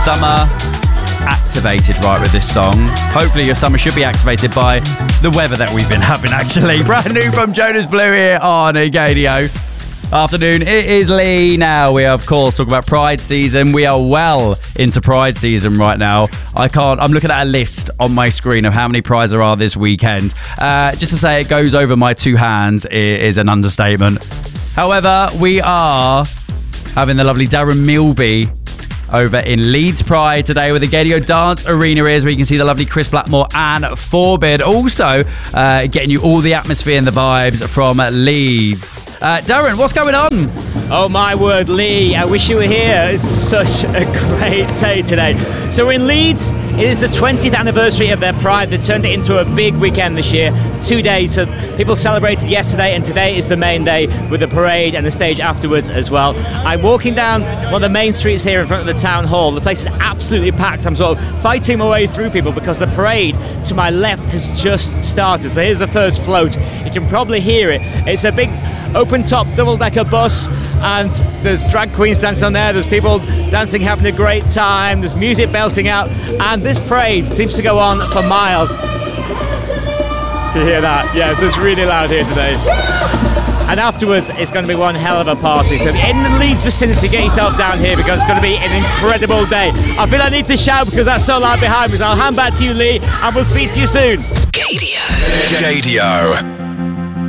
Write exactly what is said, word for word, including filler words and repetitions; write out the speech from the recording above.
summer activated right with this song. Hopefully your summer should be activated by the weather that we've been having, actually. Brand new from Jonas Blue here on Gadio. Afternoon, it is Lee now. We are, of course, talking about Pride season. We are well into Pride season right now. I can't, I'm looking at a list on my screen of how many Prides there are this weekend. Uh, just to say it goes over my two hands is an understatement. However, we are having the lovely Darren Milby over in Leeds Pride today with the Gadio Dance Arena is where you can see the lovely Chris Blackmore and Forbid. Also, uh, getting you all the atmosphere and the vibes from Leeds. Uh, Darren, what's going on? Oh my word, Lee, I wish you were here. It's such a great day today. So we're in Leeds. It is the twentieth anniversary of their Pride. They turned it into a big weekend this year. Two days. So people celebrated yesterday and today is the main day with the parade and the stage afterwards as well. I'm walking down one of the main streets here in front of the town hall. The place is absolutely packed. I'm sort of fighting my way through people because the parade to my left has just started. So here's the first float. You can probably hear it. It's a big open top double-decker bus and there's drag queens dancing on there, there's people dancing, having a great time, there's music belting out, and this parade seems to go on for miles. Can you hear that? Yeah, so it's really loud here today. And afterwards, it's going to be one hell of a party. So in the Leeds vicinity, get yourself down here because it's going to be an incredible day. I feel I need to shout because that's so loud behind me. So I'll hand back to you, Lee, and we'll speak to you soon. Gadio. Gadio.